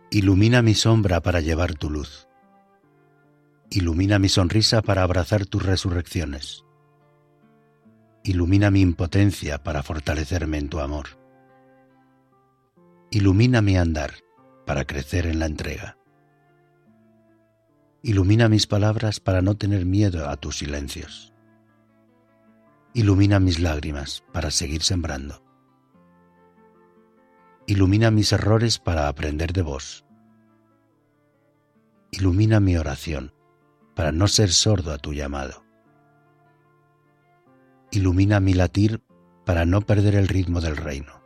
Ilumina mi sombra para llevar tu luz. Ilumina mi sonrisa para abrazar tus resurrecciones. Ilumina mi impotencia para fortalecerme en tu amor. Ilumina mi andar para crecer en la entrega. Ilumina mis palabras para no tener miedo a tus silencios. Ilumina mis lágrimas para seguir sembrando. Ilumina mis errores para aprender de vos. Ilumina mi oración para no ser sordo a tu llamado. Ilumina mi latir para no perder el ritmo del reino.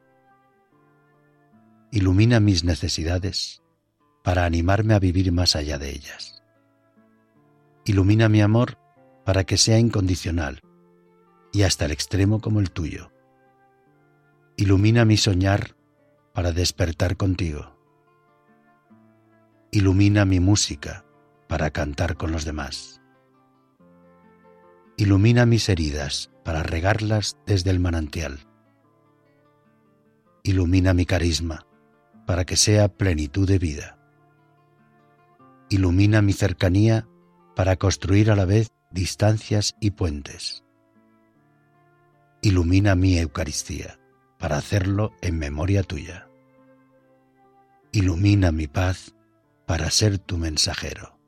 Ilumina mis necesidades para animarme a vivir más allá de ellas. Ilumina mi amor para que sea incondicional y hasta el extremo como el tuyo. Ilumina mi soñar para despertar contigo. Ilumina mi música para cantar con los demás. Ilumina mis heridas para regarlas desde el manantial. Ilumina mi carisma para que sea plenitud de vida. Ilumina mi cercanía para construir a la vez distancias y puentes. Ilumina mi Eucaristía para hacerlo en memoria tuya. Ilumina mi paz para ser tu mensajero.